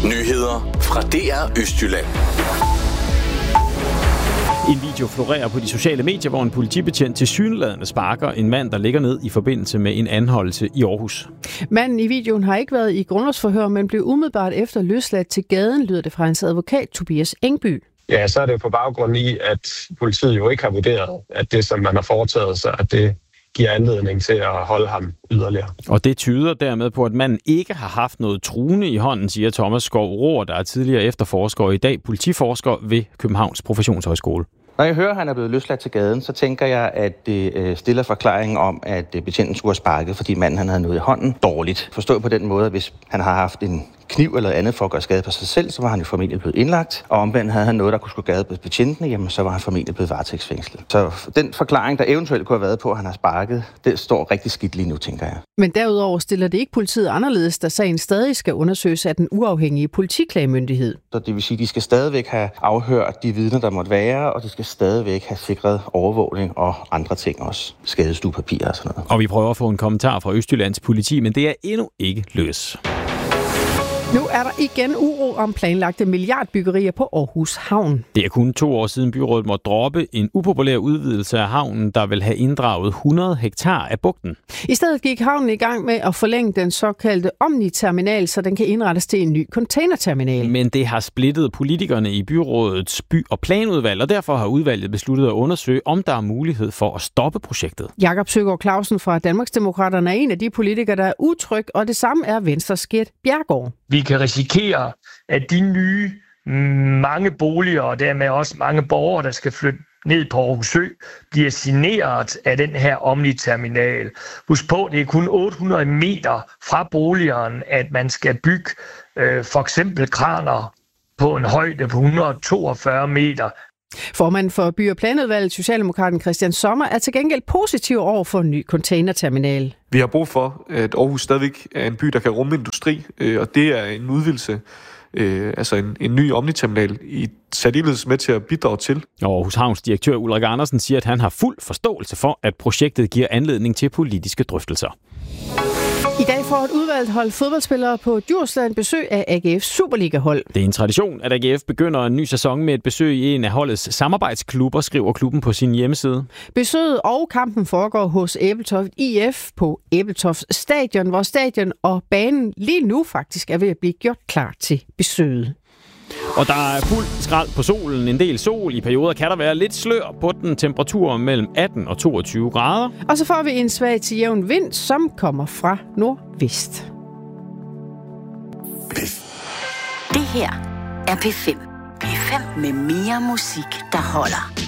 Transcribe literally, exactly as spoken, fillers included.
Nyheder fra D R Østjylland. En video florerer på de sociale medier, hvor en politibetjent tilsyneladende sparker en mand, der ligger ned i forbindelse med en anholdelse i Aarhus. Manden i videoen har ikke været i grundlovsforhør, men blev umiddelbart efter løsladt til gaden, lyder det fra hans advokat Tobias Engby. Ja, så er det på baggrund i, at politiet jo ikke har vurderet, at det, som man har foretaget sig, at det giver anledning til at holde ham yderligere. Og det tyder dermed på, at manden ikke har haft noget truende i hånden, siger Thomas Skov Rohr, der er tidligere efterforsker og i dag politiforsker ved Københavns Professionshøjskole. Når jeg hører, at han er blevet løsladt til gaden, så tænker jeg, at det stiller forklaringen om, at betjenten skulle have sparket, fordi manden han havde noget i hånden dårligt. Forstået på den måde, at hvis han har haft en kniv eller andet for at gøre skade på sig selv, så var han jo formentlig blevet indlagt. Og omvendt havde han noget, der kunne skulle skade på betjentene, jamen så var han formentlig blevet varetægtsfængslet. Så den forklaring, der eventuelt kunne have været på, at han har sparket, det står rigtig skidt lige nu, tænker jeg. Men derudover stiller det ikke politiet anderledes, da sagen stadig skal undersøges af den uafhængige politiklagemyndighed. Så det vil sige, at de skal stadigvæk have afhørt de vidner, der måtte være, og de skal stadigvæk have sikret overvågning og andre ting også. Skadestuepapirer og sådan noget. Og vi prøver at få en kommentar fra Østjyllands politi, men det er endnu ikke løs. Nu er der igen uro om planlagte milliardbyggerier på Aarhus Havn. Det er kun to år siden byrådet måtte droppe en upopulær udvidelse af havnen, der vil have inddraget hundrede hektar af bugten. I stedet gik havnen i gang med at forlænge den såkaldte Omni-terminal, så den kan indrettes til en ny containerterminal. Men det har splittet politikerne i byrådets by- og planudvalg, og derfor har udvalget besluttet at undersøge, om der er mulighed for at stoppe projektet. Jakob Søgaard Clausen fra Danmarksdemokraterne er en af de politikere, der er utryg, og det samme er Venstres Gert Bjerregaard. Vi kan risikere, at de nye mange boliger og dermed også mange borgere, der skal flytte ned på Aarhus Sø, bliver generet af den her Omni-terminal. Husk på, det er kun otte hundrede meter fra boligerne, at man skal bygge øh, for eksempel kraner på en højde på et hundrede og toogfyrre meter. Formanden for By- og Planudvalget, Socialdemokraten Christian Sommer, er til gengæld positiv over for en ny containerterminal. Vi har brug for, at Aarhus stadigvæk er en by, der kan rumme industri, og det er en udvidelse, altså en, en ny omniterminal i særdeles med til at bidrage til. Aarhus Havns direktør Ulrik Andersen siger, at han har fuld forståelse for, at projektet giver anledning til politiske drøftelser. I dag får et udvalgt hold fodboldspillere på Djursland besøg af A G F's Superliga-hold. Det er en tradition, at A G F begynder en ny sæson med et besøg i en af holdets samarbejdsklubber, skriver klubben på sin hjemmeside. Besøget og kampen foregår hos Ebeltoft I F på Ebeltoft Stadion, hvor stadion og banen lige nu faktisk er ved at blive gjort klar til besøget. Og der er fuld skrald på solen, en del sol. I perioder kan der være lidt slør på den, temperatur mellem atten og toogtyve grader. Og så får vi en svag til jævn vind, som kommer fra nordvest. Det her er P fem. P fem med mere musik, der holder.